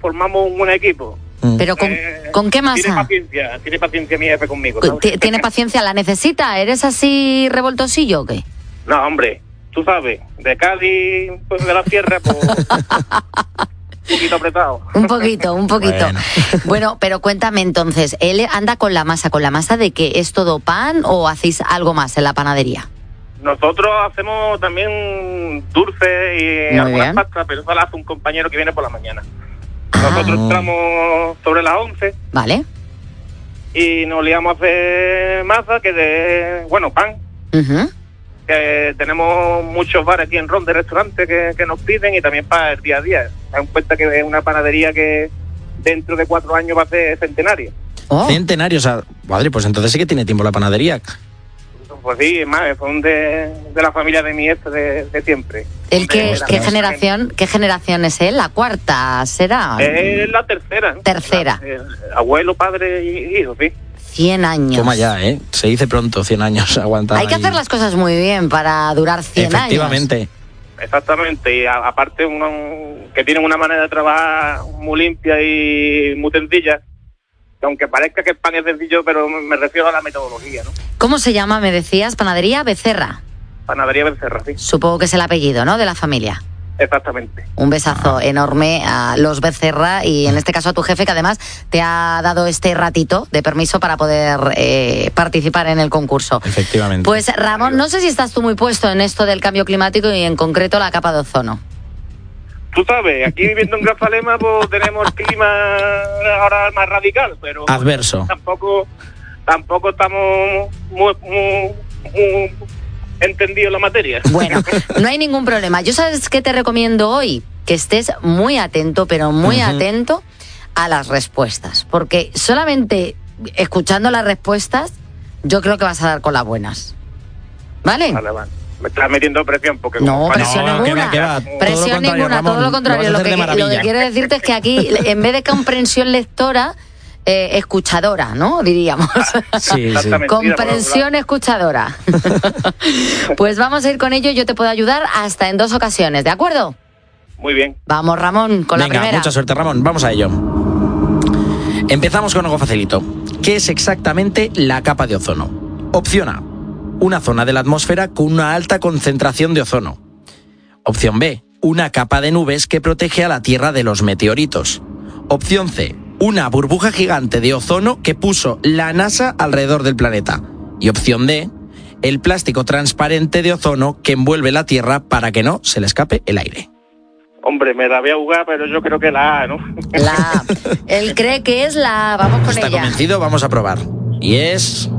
formamos un buen equipo. ¿Pero con qué masa? Tiene paciencia mi jefe conmigo, ¿sabes? ¿Tiene paciencia? ¿La necesita? ¿Eres así revoltosillo o qué? No, hombre, tú sabes, de Cádiz, pues de la sierra, pues... un poquito apretado. Un poquito. Bueno, pero cuéntame entonces, ¿él anda con la masa? ¿Con la masa de qué? ¿Es todo pan o hacéis algo más en la panadería? Nosotros hacemos también dulces y muy algunas bien. pastas, pero eso lo hace un compañero que viene por la mañana. Nosotros entramos sobre las 11. Vale. Y nos liamos a hacer masa, pan. Uh-huh. Que tenemos muchos bares aquí en Ron de restaurantes que nos piden y también para el día a día. Ten en cuenta que es una panadería que dentro de 4 años va a ser centenaria. Oh. Centenario, o sea, madre, pues entonces sí que tiene tiempo la panadería. Pues sí, es más, son de la familia de mi ex de siempre. ¿Qué generación es él? ¿La cuarta será? Es la tercera. Tercera. Abuelo, padre y hijo, sí. 100 años. Toma ya, se dice pronto, 100 años aguantar. Hay que hacer las cosas muy bien para durar 100 Efectivamente. años. Exactamente, y aparte que tienen una manera de trabajar muy limpia y muy sencilla, que aunque parezca que el pan es sencillo, pero me refiero a la metodología, ¿no? ¿Cómo se llama, me decías? ¿Panadería Becerra? Panadería Becerra, sí. Supongo que es el apellido, ¿no?, de la familia. Exactamente. Un besazo enorme a los Becerra y en este caso a tu jefe, que además te ha dado este ratito de permiso para poder participar en el concurso. Efectivamente. Pues Ramón, no sé si estás tú muy puesto en esto del cambio climático y en concreto la capa de ozono. Tú sabes, aquí viviendo en Grazalema pues tenemos el clima ahora más radical, pero adverso. Tampoco estamos muy entendido la materia. Bueno, no hay ningún problema. Yo, ¿sabes qué te recomiendo hoy? Que estés muy atento, pero muy atento a las respuestas, porque solamente escuchando las respuestas yo creo que vas a dar con las buenas. ¿Vale? Vale. Me estás metiendo presión porque... No, presión ninguna. Presión ninguna, todo lo contrario. Lo que quiero decirte es que aquí, en vez de comprensión lectora, escuchadora, ¿no? Diríamos. Sí. Comprensión escuchadora. Pues vamos a ir con ello. Yo te puedo ayudar hasta en 2 ocasiones, ¿de acuerdo? Muy bien. Vamos, Ramón, con la primera. Mucha suerte, Ramón. Vamos a ello. Empezamos con algo facilito. ¿Qué es exactamente la capa de ozono? Opción A: una zona de la atmósfera con una alta concentración de ozono. Opción B: una capa de nubes que protege a la Tierra de los meteoritos. Opción C: una burbuja gigante de ozono que puso la NASA alrededor del planeta. Y opción D: el plástico transparente de ozono que envuelve la Tierra para que no se le escape el aire. Hombre, me la voy a jugar, pero yo creo que la A, ¿no? La A. Él cree que es la A. Vamos con ella. ¿Está convencido? Vamos a probar. Y es...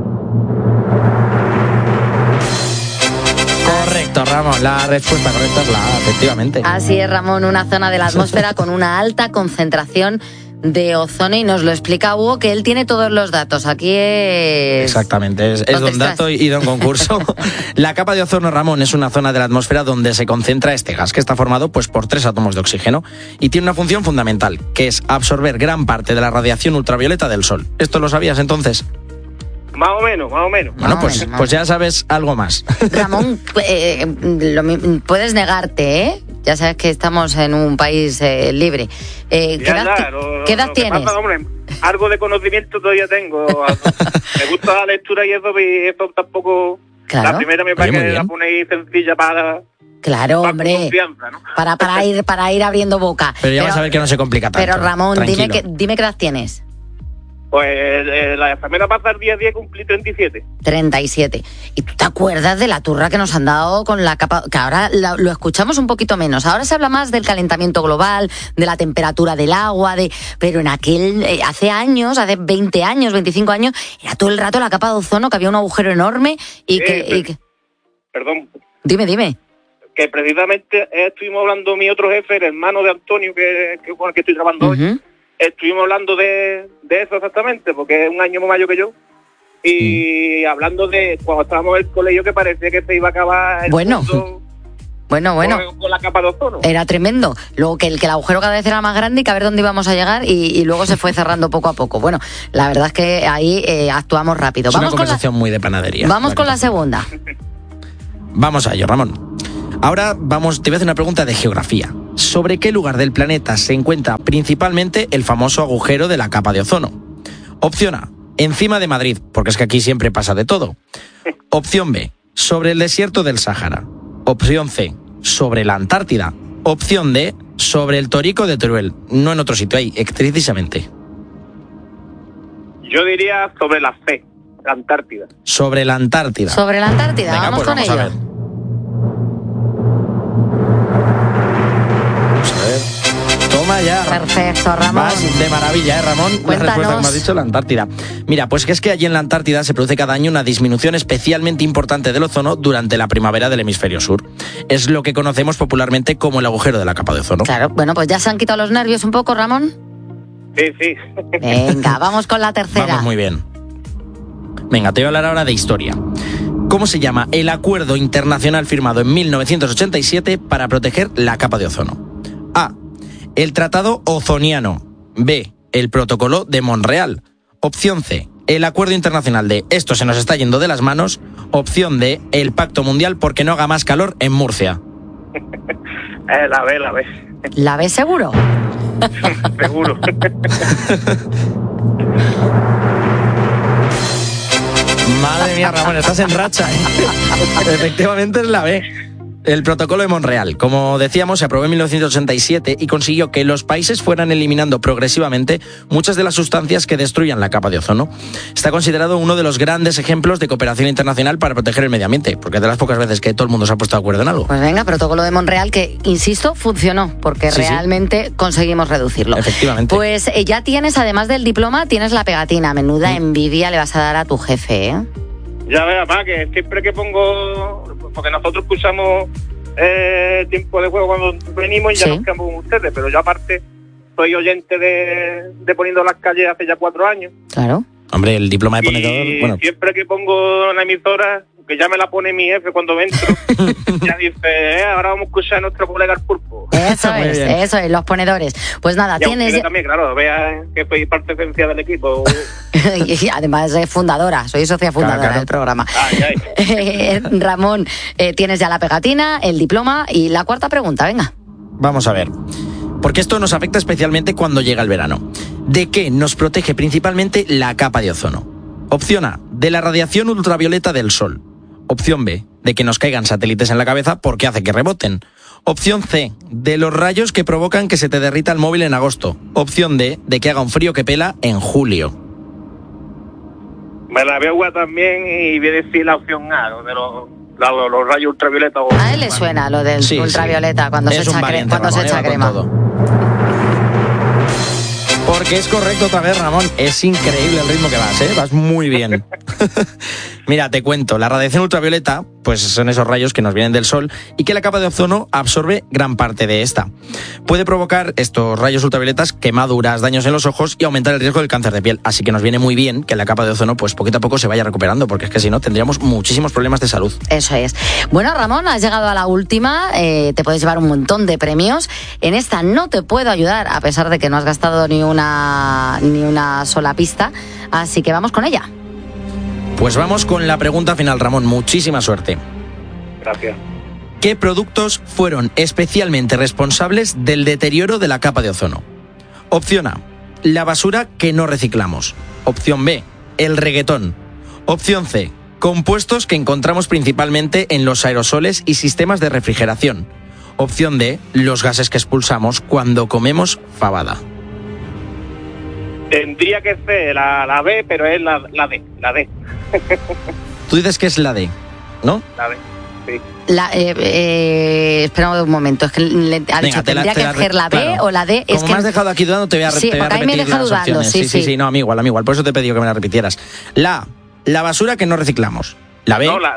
Correcto, Ramón. La respuesta correcta es la A, efectivamente. Así es, Ramón. Una zona de la atmósfera con una alta concentración de ozono, y nos lo explica Hugo, que él tiene todos los datos. Aquí es... Exactamente, es don dato y don concurso. La capa de ozono, Ramón, es una zona de la atmósfera donde se concentra este gas, que está formado pues por 3 átomos de oxígeno y tiene una función fundamental, que es absorber gran parte de la radiación ultravioleta del Sol. ¿Esto lo sabías entonces? Más o menos. Bueno, pues ya sabes algo más. Ramón, puedes negarte, ¿eh? Ya sabes que estamos en un país libre. ¿Qué edad tienes? Pasa, hombre, algo de conocimiento todavía tengo. Me gusta la lectura y eso tampoco... Claro. La primera me parece que la ponéis sencilla para... Claro, hombre, ¿no? para ir abriendo boca. Pero ya vas a ver que no se complica tanto. Pero Ramón, dime qué edad tienes. Pues la semana pasada, el día 10, cumplí 37. 37. ¿Y tú te acuerdas de la turra que nos han dado con la capa? Que ahora lo escuchamos un poquito menos. Ahora se habla más del calentamiento global, de la temperatura del agua, pero en aquel, hace años, hace 20 años, 25 años, era todo el rato la capa de ozono, que había un agujero enorme y Perdón. Dime. Que precisamente estuvimos hablando mi otro jefe, el hermano de Antonio, que con el que estoy trabajando hoy. Estuvimos hablando de eso exactamente, porque es un año más mayor que yo. Y hablando de cuando estábamos en el colegio, que parecía que se iba a acabar el mundo con la capa de ozono. Era tremendo. Luego que el agujero cada vez era más grande y que a ver dónde íbamos a llegar, y luego se fue cerrando poco a poco. Bueno, la verdad es que ahí actuamos rápido. Es una conversación muy de panadería. Vamos con la segunda. Vamos a ello, Ramón. Ahora te voy a hacer una pregunta de geografía. ¿sobre qué lugar del planeta se encuentra principalmente el famoso agujero de la capa de ozono? Opción A, encima de Madrid, porque es que aquí siempre pasa de todo. Opción B, sobre el desierto del Sáhara. Opción C, sobre la Antártida. Opción D, sobre el Torico de Teruel. No en otro sitio, ahí, precisamente. Yo diría sobre la C, la Antártida. Sobre la Antártida. Sobre la Antártida, Venga, vamos pues con vamos ello. a ver. Vamos a ver. Toma ya. Perfecto, Ramón. Vas de maravilla, Ramón. Cuéntanos. La respuesta que me has dicho, la Antártida. Mira, pues que es que allí en la Antártida se produce cada año una disminución especialmente importante del ozono durante la primavera del hemisferio sur. Es lo que conocemos popularmente como el agujero de la capa de ozono. Claro, bueno, pues ya se han quitado los nervios un poco, Ramón. Sí. Venga, vamos con la tercera. Vamos muy bien. Venga, te voy a hablar ahora de historia. ¿Cómo se llama el acuerdo internacional firmado en 1987 para proteger la capa de ozono? A. El Tratado Ozoniano. B. El Protocolo de Montreal. Opción C. El Acuerdo Internacional de Esto se nos está yendo de las manos. Opción D. El Pacto Mundial porque no haga más calor en Murcia. La B. ¿La ves seguro? Seguro. Madre mía, Ramón, estás en racha, ¿eh? Efectivamente es la B. El Protocolo de Montreal, como decíamos, se aprobó en 1987 y consiguió que los países fueran eliminando progresivamente muchas de las sustancias que destruyan la capa de ozono. Está considerado uno de los grandes ejemplos de cooperación internacional para proteger el medio ambiente, porque es de las pocas veces que todo el mundo se ha puesto de acuerdo en algo. Pues venga, Protocolo de Montreal, que, insisto, funcionó, porque Sí. realmente conseguimos reducirlo. Efectivamente. Pues ya tienes, además del diploma, tienes la pegatina. Menuda envidia le vas a dar a tu jefe, ¿eh? Ya ves, papá, que siempre que pongo... Porque nosotros pulsamos tiempo de juego cuando venimos y ya Sí. nos quedamos con ustedes, pero yo aparte soy oyente de Poniendo las Calles hace ya 4 años. Claro. Hombre, el diploma de ponedor, Y bueno, siempre que pongo la emisora, que ya me la pone mi jefe cuando entro, ya dice, ahora vamos a escuchar a nuestro colega el Pulpo. Eso Muy es, bien. eso es, los ponedores. Pues nada, Y a tienes... ustedes también, claro, vea que soy parte esencial del equipo. y además es fundadora, soy socia fundadora Claro. del programa. Ay. Ramón, tienes ya la pegatina, el diploma y la cuarta pregunta, venga. vamos a ver. Porque esto nos afecta especialmente cuando llega el verano. ¿De qué nos protege principalmente la capa de ozono? Opción A, de la radiación ultravioleta del Sol. Opción B, de que nos caigan satélites en la cabeza porque hace que reboten. Opción C, de los rayos que provocan que se te derrita el móvil en agosto. Opción D, de que haga un frío que pela en julio. Me la veo también y voy a decir la opción A, lo de los rayos ultravioleta. A él le suena lo del Sí, ultravioleta sí. cuando Es se un echa, valiente, cuando se Ramón, echa va con crema. todo. Porque es correcto otra vez, Ramón. Es increíble el ritmo que vas, ¿eh? Vas muy bien. Mira, te cuento. La radiación ultravioleta, pues son esos rayos que nos vienen del Sol y que la capa de ozono absorbe gran parte de esta. Puede provocar estos rayos ultravioletas quemaduras, daños en los ojos y aumentar el riesgo del cáncer de piel. Así que nos viene muy bien que la capa de ozono, pues poquito a poco se vaya recuperando, porque es que si no tendríamos muchísimos problemas de salud. Eso es. Bueno, Ramón, has llegado a la última. Te puedes llevar un montón de premios. En esta no te puedo ayudar, a pesar de que no has gastado ni una sola pista. Así que vamos con ella. Pues vamos con la pregunta final, Ramón. Muchísima suerte. Gracias. ¿Qué productos fueron especialmente responsables del deterioro de la capa de ozono? Opción A, la basura que no reciclamos. Opción B, el reggaetón. Opción C, compuestos que encontramos principalmente en los aerosoles y sistemas de refrigeración. Opción D, los gases que expulsamos cuando comemos fabada. Tendría que ser la B, pero es la D. La D. Tú dices que es la D, ¿no? La D. Sí. Espera un momento, es que ha dicho, ¿tendría que ser la B claro. o la D? Es Como que me has dejado aquí dudando, te voy a Sí, te voy a porque ahí me repetir deja las dudando, opciones. sí. No, a mí igual. Por eso te he pedido que me la repitieras. La basura que no reciclamos. La B. No, la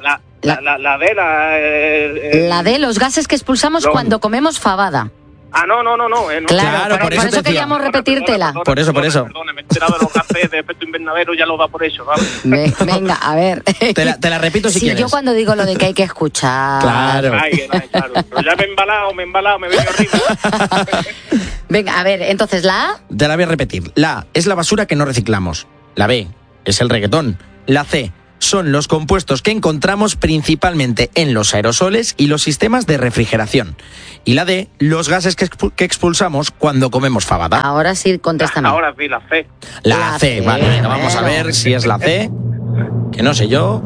D, la D, los gases que expulsamos No. cuando comemos fabada. No. Claro, por eso te decía. queríamos repetírtela. Por eso. Perdona, me he enterado de los gases de efecto invernadero, ya lo da por eso, ¿sabes? Venga, a ver. Te la repito si Sí, quieres. yo cuando digo lo de que hay que escuchar. Claro. Ay, claro. Pero ya me he embalado, me he venido arriba. Venga, a ver, entonces la A. Te la voy a repetir. La A es la basura que no reciclamos. La B es el reggaetón. La C son los compuestos que encontramos principalmente en los aerosoles y los sistemas de refrigeración. Y la D, los gases que expulsamos cuando comemos fabada. Ahora sí, contéstame. Ahora sí, la C. La C, vale, venga, vamos a ver si es la C, que no sé yo.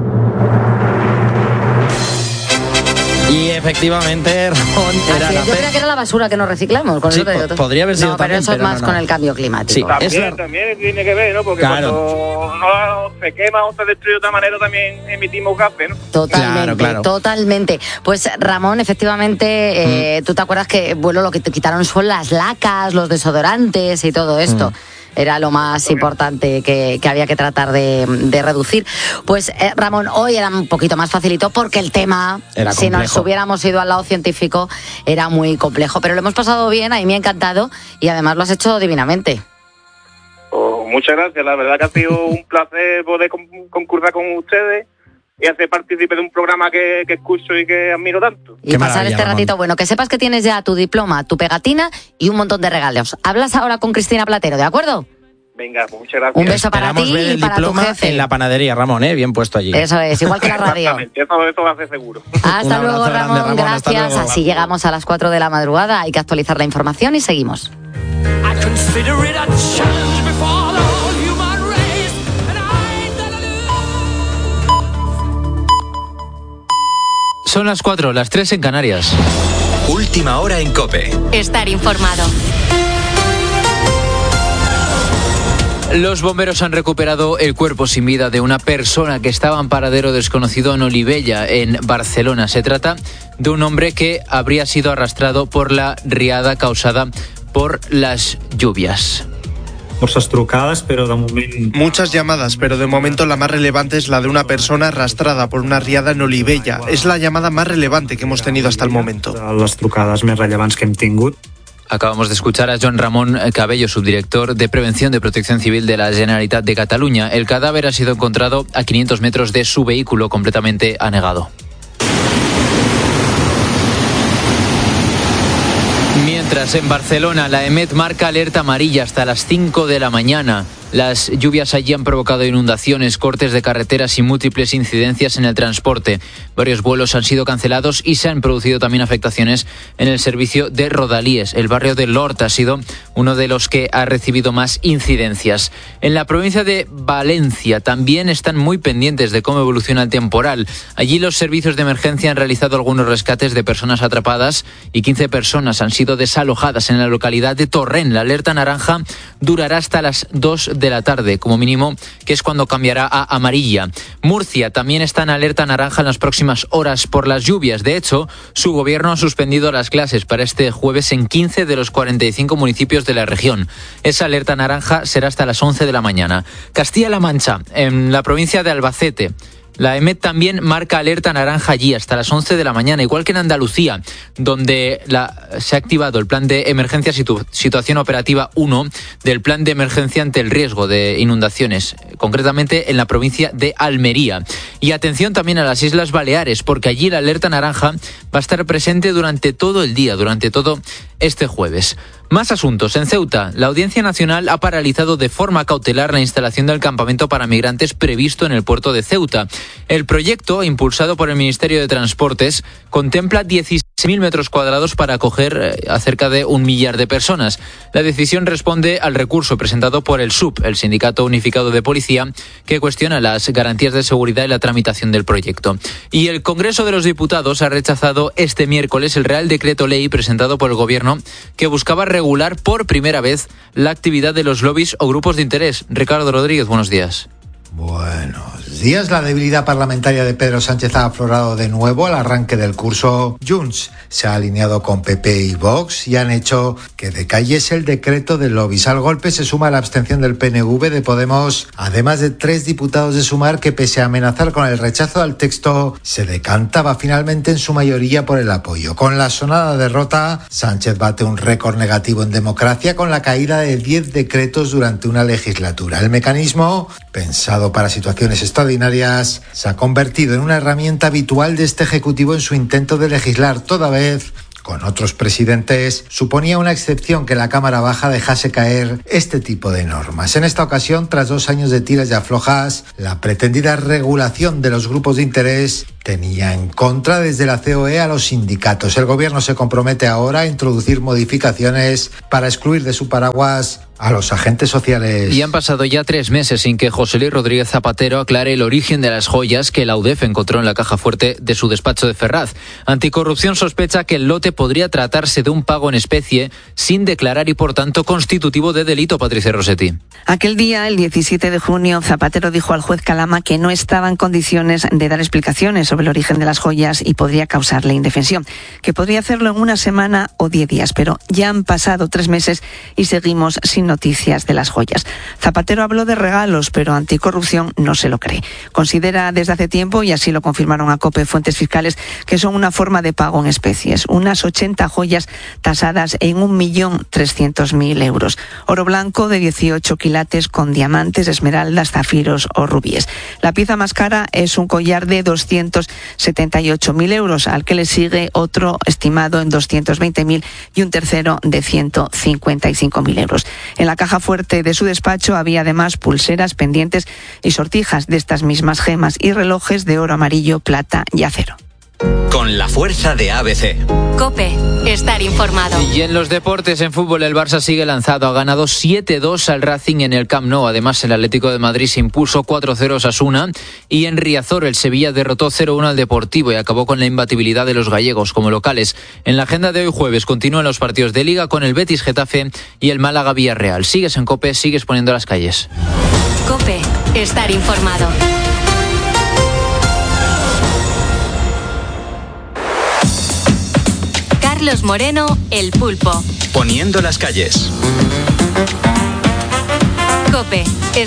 Y efectivamente, Ramón, era la C. Yo creía que era la basura que nos reciclamos. Con Sí, eso te digo todo. podría haber sido no, pero también, eso es pero más no. con el cambio climático. Sí. También tiene que ver, ¿no? Porque cuando no se quema o se destruye de otra manera también emitimos gases, ¿no? Totalmente, Claro. totalmente. Pues Ramón, efectivamente, tú te acuerdas que, bueno, lo que te quitaron son las lacas, los desodorantes y todo esto. Era lo más importante que había que tratar de reducir. Pues Ramón, hoy era un poquito más facilito porque el tema, Era si nos complejo. hubiéramos ido al lado científico, era muy complejo. Pero lo hemos pasado bien, a mí me ha encantado y además lo has hecho divinamente. Muchas gracias, la verdad que ha sido un placer poder concursar con ustedes y hacer partícipe de un programa que escucho y que admiro tanto. Y Qué pasar maravilla, este Ramón. ratito bueno. Que sepas que tienes ya tu diploma, tu pegatina y un montón de regalos. Hablas ahora con Cristina Platero, ¿de acuerdo? Venga, pues muchas gracias. Un beso para Esperamos ti ver y el para tu diploma jefe. en la panadería, Ramón, bien puesto allí. Eso es, igual que la radio. Exactamente, eso va a ser seguro. Hasta Un abrazo luego, grande, Ramón. Ramón, hasta Gracias. luego. Así llegamos a las 4 de la madrugada. Hay que actualizar la información y seguimos. I consider it a challenge before the whole human race, and I ain't gonna lose. Son las 4, las 3 en Canarias. Última hora en COPE. Estar informado. Los bomberos han recuperado el cuerpo sin vida de una persona que estaba en paradero desconocido en Olivella, en Barcelona. Se trata de un hombre que habría sido arrastrado por la riada causada por las lluvias. Muchas llamadas, pero de momento la más relevante es la de una persona arrastrada por una riada en Olivella. Es la llamada más relevante que hemos tenido hasta el momento. Acabamos de escuchar a Joan Ramon Cabello, subdirector de Prevención de Protección Civil de la Generalitat de Cataluña. El cadáver ha sido encontrado a 500 metros de su vehículo, completamente anegado. Mientras, en Barcelona, la EMET marca alerta amarilla hasta las 5 de la mañana. Las lluvias allí han provocado inundaciones, cortes de carreteras y múltiples incidencias en el transporte. Varios vuelos han sido cancelados y se han producido también afectaciones en el servicio de Rodalies. El barrio de Lort ha sido uno de los que ha recibido más incidencias. En la provincia de Valencia también están muy pendientes de cómo evoluciona el temporal. Allí los servicios de emergencia han realizado algunos rescates de personas atrapadas y 15 personas han sido desalojadas en la localidad de Torrent. La alerta naranja durará hasta las 2 de la tarde, como mínimo, que es cuando cambiará a amarilla. Murcia también está en alerta naranja en las próximas horas por las lluvias. De hecho, su gobierno ha suspendido las clases para este jueves en 15 de los 45 municipios de la región. Esa alerta naranja será hasta las 11 de la mañana. Castilla-La Mancha, en la provincia de Albacete, la EMET también marca alerta naranja allí hasta las 11 de la mañana, igual que en Andalucía, donde se ha activado el plan de emergencia situación operativa 1 del plan de emergencia ante el riesgo de inundaciones, concretamente en la provincia de Almería. Y atención también a las Islas Baleares, porque allí la alerta naranja va a estar presente durante todo el día, durante todo este jueves. Más asuntos. En Ceuta, la Audiencia Nacional ha paralizado de forma cautelar la instalación del campamento para migrantes previsto en el puerto de Ceuta. El proyecto, impulsado por el Ministerio de Transportes, contempla 16.000 metros cuadrados para acoger a cerca de 1 millar de personas. La decisión responde al recurso presentado por el SUP, el Sindicato Unificado de Policía, que cuestiona las garantías de seguridad y la tramitación del proyecto. Y el Congreso de los Diputados ha rechazado este miércoles el Real Decreto Ley presentado por el Gobierno que buscaba regular por primera vez la actividad de los lobbies o grupos de interés. Ricardo Rodríguez, buenos días. Buenos días. La debilidad parlamentaria de Pedro Sánchez ha aflorado de nuevo al arranque del curso. Junts se ha alineado con PP y Vox y han hecho que decayese el decreto de lobbies. Al golpe se suma la abstención del PNV, de Podemos, además de 3 diputados de Sumar que, pese a amenazar con el rechazo al texto, se decantaba finalmente en su mayoría por el apoyo. Con la sonada derrota, Sánchez bate un récord negativo en democracia con la caída de 10 decretos durante una legislatura. El mecanismo, pensado para situaciones extraordinarias, se ha convertido en una herramienta habitual de este Ejecutivo en su intento de legislar, toda vez Con otros presidentes suponía una excepción que la Cámara Baja dejase caer este tipo de normas. En esta ocasión, tras 2 años de tiras y aflojas, la pretendida regulación de los grupos de interés tenía en contra desde la COE a los sindicatos. El gobierno se compromete ahora a introducir modificaciones para excluir de su paraguas a los agentes sociales. Y han pasado ya 3 meses sin que José Luis Rodríguez Zapatero aclare el origen de las joyas que la UDEF encontró en la caja fuerte de su despacho de Ferraz. Anticorrupción sospecha que el lote podría tratarse de un pago en especie sin declarar y por tanto constitutivo de delito, Patricia Rossetti. Aquel día, el 17 de junio, Zapatero dijo al juez Calama que no estaba en condiciones de dar explicaciones sobre el origen de las joyas y podría causarle indefensión, que podría hacerlo en 1 semana o 10 días, pero ya han pasado 3 meses y seguimos sin noticias de las joyas. Zapatero habló de regalos, pero Anticorrupción no se lo cree. Considera desde hace tiempo, y así lo confirmaron a COPE fuentes fiscales, que son una forma de pago en especies. Unas 80 joyas tasadas en 1.300.000 euros. Oro blanco de 18 quilates con diamantes, esmeraldas, zafiros o rubíes. La pieza más cara es un collar de 278.000 euros, al que le sigue otro estimado en 220.000 y un tercero de 155.000 euros. En la caja fuerte de su despacho había además pulseras, pendientes y sortijas de estas mismas gemas y relojes de oro amarillo, plata y acero. Con la fuerza de ABC. COPE, estar informado. Y en los deportes, en fútbol, el Barça sigue lanzado. Ha ganado 7-2 al Racing en el Camp Nou. Además, el Atlético de Madrid se impuso 4-0 a Osasuna. Y en Riazor, el Sevilla derrotó 0-1 al Deportivo y acabó con la imbatibilidad de los gallegos como locales. En la agenda de hoy jueves continúan los partidos de Liga con el Betis Getafe y el Málaga Villarreal. Sigues en COPE, sigues poniendo las calles. COPE, estar informado. Carlos Moreno, El Pulpo. Poniendo las calles. COPE.